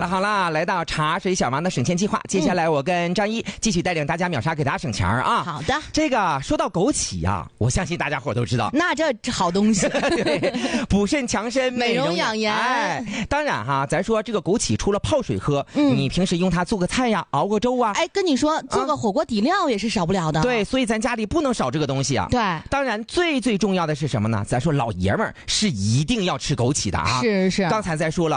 好啦，来到茶水小王的省钱计划，接下来我跟张一继续带领大家秒杀，给大家省钱啊。 好的， 这个说到枸杞啊，我相信大家伙都知道， 那这好东西， 对，补肾强身， 美容养颜。 哎，当然哈，咱说这个枸杞除了泡水喝，你平时用它做个菜呀，熬个粥啊， 哎，跟你说，做个火锅底料也是少不了的。 对，所以咱家里不能少这个东西啊。 对， 当然最重要的是什么呢？咱说老爷们儿是一定要吃枸杞的啊。 是。 刚才咱说了。